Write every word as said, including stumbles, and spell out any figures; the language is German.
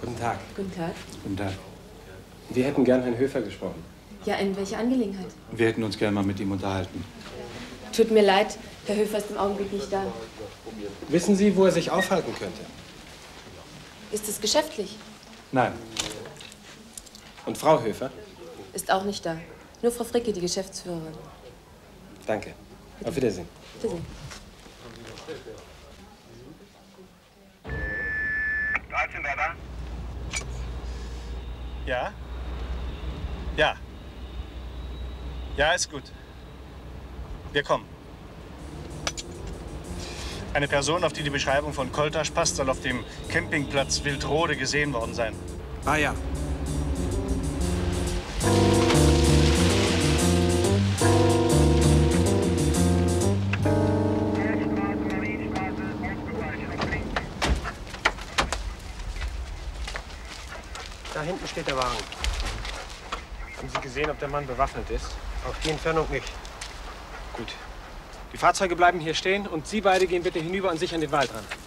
Guten Tag. Guten Tag. Guten Tag. Wir hätten gern Herrn Höfer gesprochen. Ja, in welcher Angelegenheit? Wir hätten uns gerne mal mit ihm unterhalten. Tut mir leid, Herr Höfer ist im Augenblick nicht da. Wissen Sie, wo er sich aufhalten könnte? Ist es geschäftlich? Nein. Und Frau Höfer? Ist auch nicht da. Nur Frau Fricke, die Geschäftsführerin. Danke. Auf Wiedersehen. Wiedersehen. dreizehn, wer da? Ja? Ja. Ja, ist gut. Wir kommen. Eine Person, auf die die Beschreibung von Koltasch passt, soll auf dem Campingplatz Wildrode gesehen worden sein. Ah ja. Da hinten steht der Wagen. Haben Sie gesehen, ob der Mann bewaffnet ist? Auf die Entfernung nicht. Gut. Die Fahrzeuge bleiben hier stehen und Sie beide gehen bitte hinüber und sichern den Wald ran.